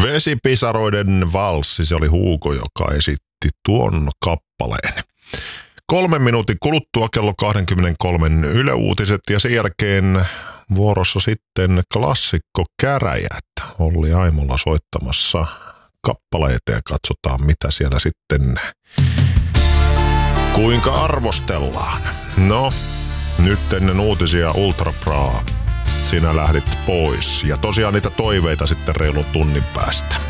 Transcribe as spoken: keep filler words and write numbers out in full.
Vesipisaroiden valssi, se oli Hugo, joka esitti tuon kappaleen. Kolmen minuutin kuluttua kello kaksikymmentäkolme Yle Uutiset ja sen jälkeen vuorossa sitten klassikko Käräjät. Olli Aimola soittamassa kappaleita ja katsotaan mitä siellä sitten, kuinka arvostellaan. No, nyt ennen uutisia Ultra Bra, sinä lähdit pois ja tosiaan niitä toiveita sitten reilun tunnin päästä.